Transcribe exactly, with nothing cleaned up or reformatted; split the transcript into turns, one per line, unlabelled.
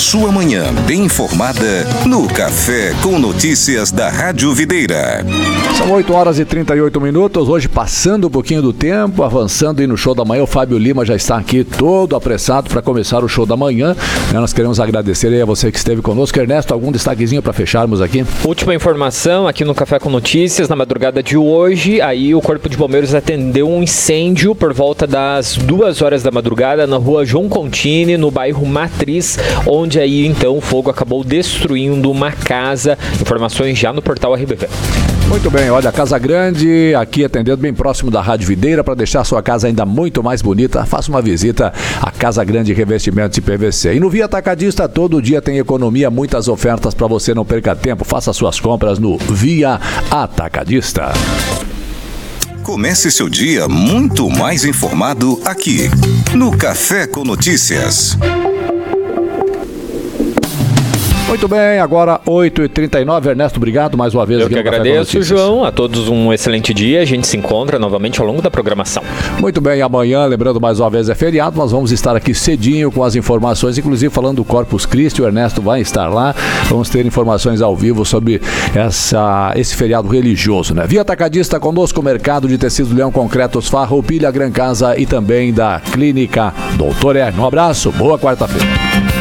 sua manhã bem informada no Café com Notícias da Rádio Videira.
São oito horas e trinta e oito minutos, hoje passando um pouquinho do tempo, avançando aí no show da manhã. O Fábio Lima já está aqui todo apressado para começar o show da manhã. Nós queremos agradecer aí a você que esteve conosco. Ernesto, algum destaquezinho para fecharmos aqui?
Última informação aqui no Café com Notícias, na madrugada de hoje, aí o Corpo de Bombeiros atendeu um incêndio por volta das duas horas da madrugada na rua João Contini, no bairro Matriz, onde aí então o fogo acabou destruindo uma casa. Informações já no portal R B V.
Muito bem, olha, Casa Grande, aqui atendendo bem próximo da Rádio Videira, para deixar sua casa ainda muito mais bonita, faça uma visita à Casa Grande Revestimentos de P V C. E no Via Atacadista, todo dia tem economia, muitas ofertas para você, não perca tempo, faça suas compras no Via Atacadista.
Comece seu dia muito mais informado aqui, no Café com Notícias.
Muito bem, agora oito e trinta e nove. Ernesto, obrigado mais uma vez.
Eu
aqui
que
no Café
agradeço, João. A todos um excelente dia. A gente se encontra novamente ao longo da programação.
Muito bem, amanhã, lembrando mais uma vez, é feriado. Nós vamos estar aqui cedinho com as informações, inclusive falando do Corpus Christi. O Ernesto vai estar lá. Vamos ter informações ao vivo sobre essa, esse feriado religioso, né? Via Atacadista conosco, Mercado de Tecido Leão Concretos, Farroupilha, Gran Casa e também da Clínica Doutor Erno. Um abraço, boa quarta-feira.